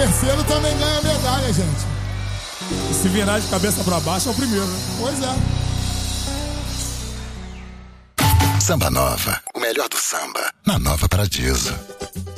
terceiro também ganha medalha, gente. Se virar de cabeça pra baixo é o primeiro, né? Pois é. Samba Nova, o melhor do samba, na Nova Paradiso.